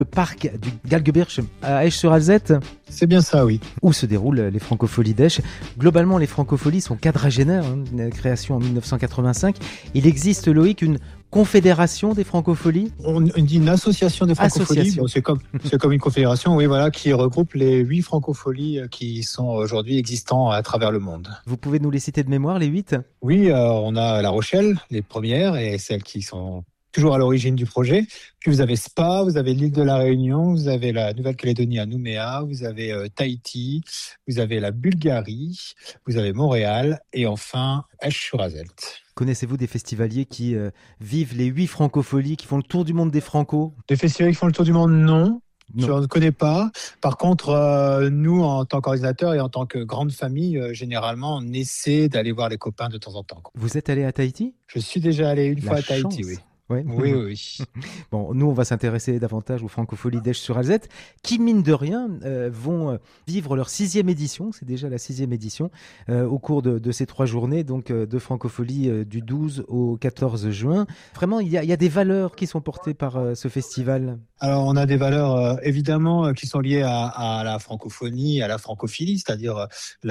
Le parc du Galgebirge à Esch-sur-Alzette, C'est bien ça, oui. où se déroulent les Francopholies d'Esch. Globalement, les Francopholies sont quadragénaires, création en 1985. Il existe, Loïc, une confédération des Francopholies. On dit une association des francopholies. Association. Bon, c'est comme une confédération, oui, voilà, qui regroupe les 8 francopholies qui sont aujourd'hui existants à travers le monde. Vous pouvez nous les citer de mémoire, les 8? Oui, on a La Rochelle, les premières, et celles qui sont toujours à l'origine du projet. Puis vous avez Spa, vous avez l'île de la Réunion, vous avez la Nouvelle-Calédonie à Nouméa, vous avez Tahiti, vous avez la Bulgarie, vous avez Montréal, et enfin Esch-sur-Alzette. Connaissez-vous des festivaliers qui vivent les 8 Francopholies, qui font le tour du monde des Francos? Des festivals qui font le tour du monde, non. Non. Je ne connais pas. Par contre, nous, en tant qu'organisateurs et en tant que grande famille, généralement, on essaie d'aller voir les copains de temps en temps, quoi. Vous êtes allé à Tahiti? Je suis déjà allé une La fois à Tahiti, chance. oui. Ouais. Oui, oui, oui. Bon, nous, on va s'intéresser davantage aux Francopholies d'Esch-sur-Alzette, qui, mine de rien, vont vivre leur 6e édition. C'est déjà la 6e édition au cours de ces 3 journées, donc de Francophonie du 12 au 14 juin. Vraiment, il y a des valeurs qui sont portées par ce festival. Alors, on a des valeurs évidemment qui sont liées à la francophonie, à la francophilie, c'est-à-dire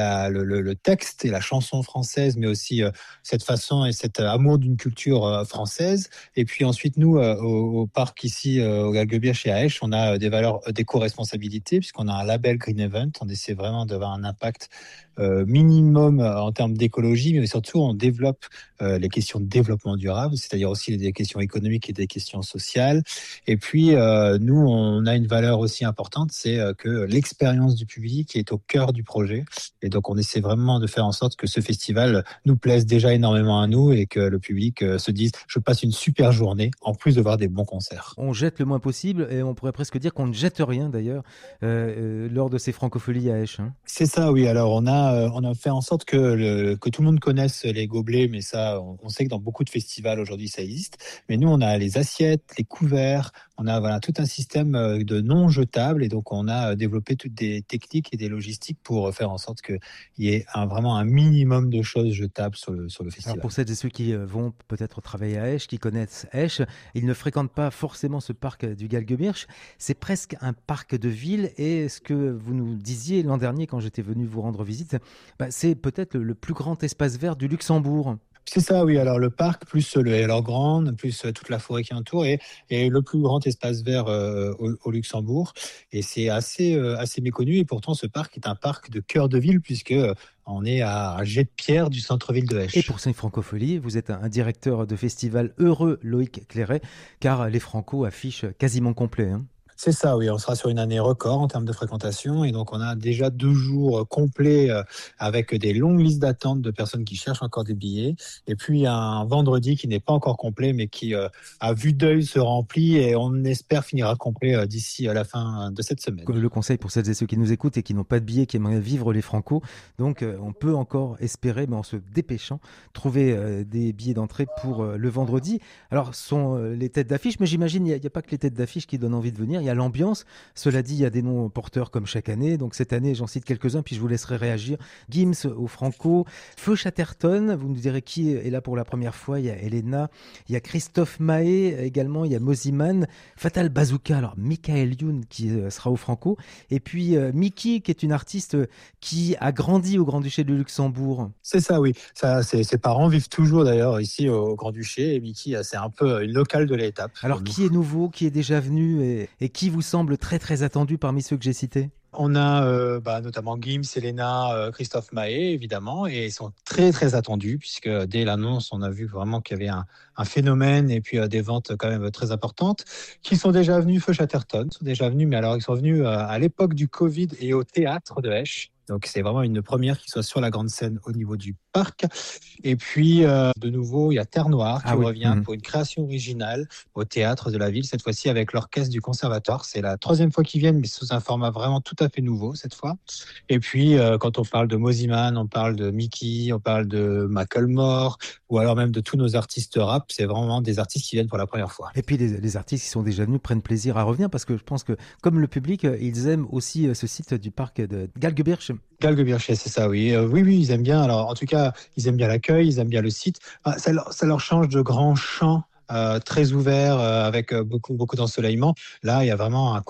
le texte et la chanson française, mais aussi cette façon et cet amour d'une culture française. Et puis ensuite, nous, au parc ici, au Galgebirge et à Esch, on a des valeurs d'éco-responsabilité, puisqu'on a un label Green Event. On essaie vraiment d'avoir un impact minimum en termes d'écologie, mais surtout on développe les questions de développement durable, c'est-à-dire aussi des questions économiques et des questions sociales. Et puis nous, on a une valeur aussi importante, c'est que l'expérience du public est au cœur du projet. Et donc on essaie vraiment de faire en sorte que ce festival nous plaise déjà énormément à nous et que le public se dise je passe une super journée, en plus de voir des bons concerts. On jette le moins possible et on pourrait presque dire qu'on ne jette rien d'ailleurs lors de ces Francopholies à Esch. C'est ça, oui. Alors on a fait en sorte que tout le monde connaisse les gobelets, mais ça, on sait que dans beaucoup de festivals aujourd'hui ça existe. Mais nous, on a les assiettes, les couverts, on a voilà tout un système de non jetables, et donc on a développé toutes des techniques et des logistiques pour faire en sorte qu'il y ait vraiment un minimum de choses jetables sur le festival. Alors pour celles et ceux qui vont peut-être travailler à Esch, qui connaissent Esch, ils ne fréquentent pas forcément ce parc du Galgebirge. C'est presque un parc de ville, et ce que vous nous disiez l'an dernier quand j'étais venu vous rendre visite, c'est peut-être le plus grand espace vert du Luxembourg. C'est ça, oui. Alors le parc, plus le Hello Grande, plus toute la forêt qui entoure, et le plus grand espace vert au Luxembourg. Et c'est assez méconnu. Et pourtant, ce parc est un parc de cœur de ville, puisque on est à un jet de pierre du centre-ville de Esch. Et pour ces Francopholies, vous êtes un directeur de festival heureux, Loïc Clairet, car les Francos affichent quasiment complet. C'est ça, oui. On sera sur une année record en termes de fréquentation. Et donc, on a déjà 2 jours complets avec des longues listes d'attente de personnes qui cherchent encore des billets. Et puis, un vendredi qui n'est pas encore complet, mais qui, à vue d'œil, se remplit, et on espère finira complet d'ici à la fin de cette semaine. Le conseil pour celles et ceux qui nous écoutent et qui n'ont pas de billets, qui aimeraient vivre les Francos, donc on peut encore espérer, mais en se dépêchant, trouver des billets d'entrée pour le vendredi. Alors, ce sont les têtes d'affiche, mais j'imagine il n'y a pas que les têtes d'affiche qui donnent envie de venir. Il y a l'ambiance. Cela dit, il y a des noms porteurs comme chaque année. Donc cette année, j'en cite quelques-uns, puis je vous laisserai réagir. Gims au Franco, Feu Chatterton, vous nous direz qui est là pour la première fois. Il y a Elena, il y a Christophe Mahé également, il y a Moziman, Fatal Bazooka, alors Michael Youn qui sera au Franco, et puis Miki qui est une artiste qui a grandi au Grand-Duché de Luxembourg. C'est ça, oui. Ça, ses parents vivent toujours d'ailleurs ici au Grand-Duché, et Miki, c'est un peu une locale de l'étape. Alors qui est nouveau, qui est déjà venu et qui vous semble très très attendu parmi ceux que j'ai cités? On a notamment Gims, Elena, Christophe Mahé, évidemment, et ils sont très très attendus, puisque dès l'annonce, on a vu vraiment qu'il y avait un phénomène, et puis des ventes quand même très importantes, qui sont déjà venus. Feu Chatterton sont déjà venus, mais alors ils sont venus à l'époque du Covid et au théâtre de Esch. Donc c'est vraiment une première qui soit sur la grande scène au niveau du parc. Et puis de nouveau, il y a Terre Noire qui revient pour une création originale au théâtre de la ville, cette fois-ci avec l'orchestre du conservatoire. C'est la 3e fois qu'ils viennent, mais sous un format vraiment tout à fait nouveau cette fois. Et puis quand on parle de Moziman, on parle de Mickey, on parle de Macklemore, ou alors même de tous nos artistes rap. C'est vraiment des artistes qui viennent pour la première fois. Et puis les artistes qui sont déjà venus prennent plaisir à revenir, parce que je pense que comme le public, ils aiment aussi ce site du parc de Galgebirge. Galgebirge, c'est ça, oui. Oui, ils aiment bien. Alors, en tout cas, ils aiment bien l'accueil, ils aiment bien le site. Ça leur change de grands champs très ouvert, avec beaucoup d'ensoleillement. Là, il y a vraiment un